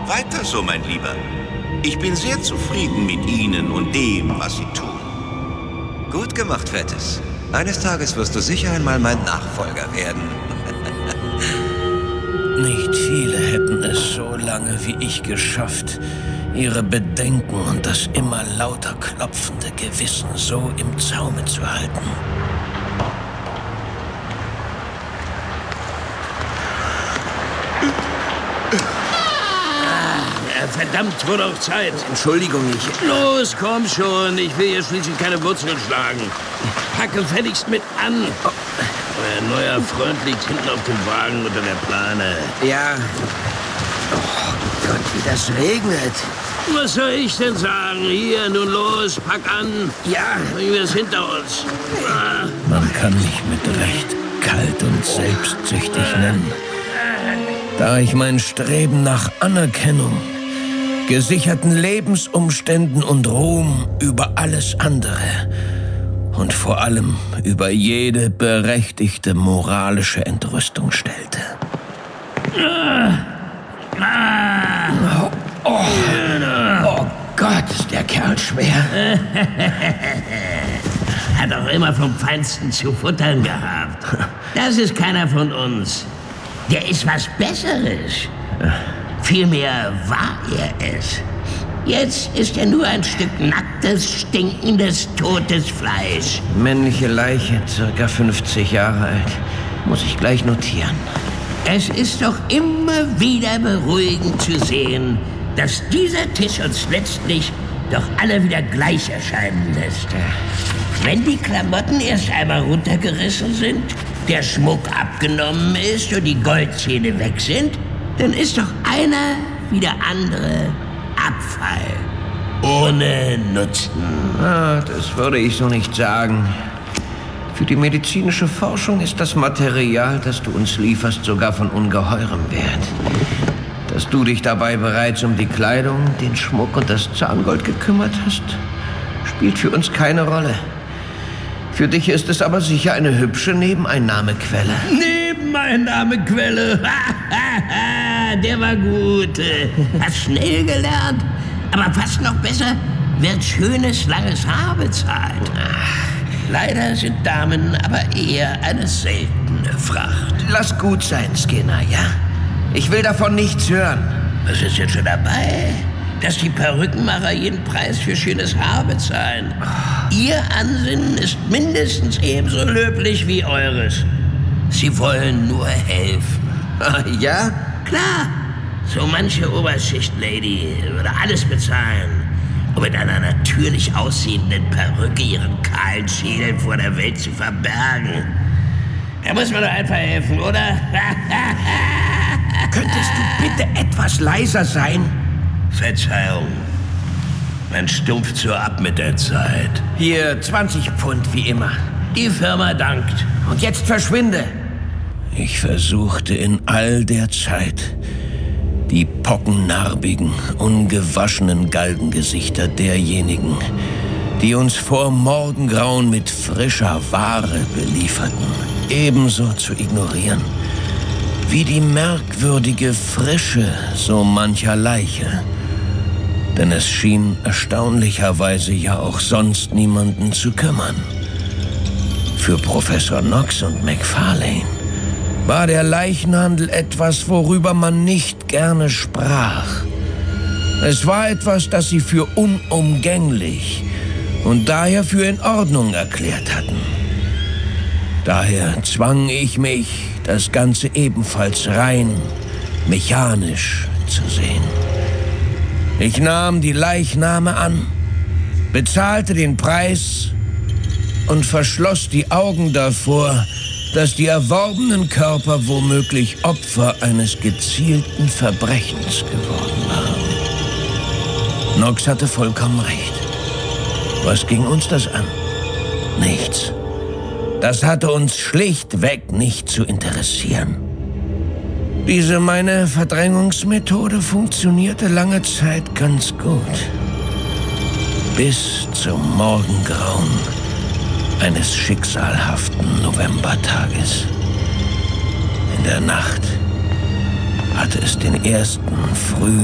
Weiter so, mein Lieber. Ich bin sehr zufrieden mit Ihnen und dem, was Sie tun. Gut gemacht, Fettes. Eines Tages wirst du sicher einmal mein Nachfolger werden. Nicht viele hätten es so lange wie ich geschafft, ihre Bedenken und das immer lauter klopfende Gewissen so im Zaume zu halten. Verdammt, wurde auch Zeit. Entschuldigung, ich... Los, komm schon. Ich will hier schließlich keine Wurzeln schlagen. Packe gefälligst mit an. Euer neuer Freund liegt hinten auf dem Wagen unter der Plane. Ja. Oh Gott, wie das regnet. Was soll ich denn sagen? Hier, nun los, pack an. Ja. Bringen wir es hinter uns. Man kann mich mit Recht kalt und selbstsüchtig nennen. Da ich mein Streben nach Anerkennung, gesicherten Lebensumständen und Ruhm über alles andere und vor allem über jede berechtigte moralische Entrüstung stellte. Oh Gott, ist der Kerl schwer. Hat auch immer vom Feinsten zu futtern gehabt. Das ist keiner von uns. Der ist was Besseres. Vielmehr war er es. Jetzt ist er nur ein Stück nacktes, stinkendes, totes Fleisch. Männliche Leiche, circa 50 Jahre alt. Muss ich gleich notieren. Es ist doch immer wieder beruhigend zu sehen, dass dieser Tisch uns letztlich doch alle wieder gleich erscheinen lässt. Wenn die Klamotten erst einmal runtergerissen sind, der Schmuck abgenommen ist und die Goldzähne weg sind, dann ist doch einer wie der andere Abfall. Ohne Nutzen. Das würde ich so nicht sagen. Für die medizinische Forschung ist das Material, das du uns lieferst, sogar von ungeheurem Wert. Dass du dich dabei bereits um die Kleidung, den Schmuck und das Zahngold gekümmert hast, spielt für uns keine Rolle. Für dich ist es aber sicher eine hübsche Nebeneinnahmequelle. Nebeneinnahmequelle? Der war gut. Hast schnell gelernt. Aber fast noch besser, wird schönes, langes Haar bezahlt. Leider sind Damen aber eher eine seltene Fracht. Lass gut sein, Skinner, ja? Ich will davon nichts hören. Was ist jetzt schon dabei? Dass die Perückenmacher jeden Preis für schönes Haar bezahlen. Ihr Ansinnen ist mindestens ebenso löblich wie eures. Sie wollen nur helfen. Ja? Klar. So manche Oberschicht-Lady würde alles bezahlen, um mit einer natürlich aussehenden Perücke ihren kahlen Schädel vor der Welt zu verbergen. Da muss man doch einfach helfen, oder? Könntest du bitte etwas leiser sein? Verzeihung. Man stumpft so ab mit der Zeit. Hier, 20 Pfund, wie immer. Die Firma dankt. Und jetzt verschwinde. Ich versuchte in all der Zeit, die pockennarbigen, ungewaschenen Galgengesichter derjenigen, die uns vor Morgengrauen mit frischer Ware belieferten, ebenso zu ignorieren, wie die merkwürdige Frische so mancher Leiche. Denn es schien erstaunlicherweise ja auch sonst niemanden zu kümmern. Für Professor Knox und McFarlane war der Leichenhandel etwas, worüber man nicht gerne sprach. Es war etwas, das sie für unumgänglich und daher für in Ordnung erklärt hatten. Daher zwang ich mich, das Ganze ebenfalls rein mechanisch zu sehen. Ich nahm die Leichname an, bezahlte den Preis und verschloss die Augen davor, dass die erworbenen Körper womöglich Opfer eines gezielten Verbrechens geworden waren. Knox hatte vollkommen recht. Was ging uns das an? Nichts. Das hatte uns schlichtweg nicht zu interessieren. Diese meine Verdrängungsmethode funktionierte lange Zeit ganz gut. Bis zum Morgengrauen eines schicksalhaften Novembertages. In der Nacht hatte es den ersten frühen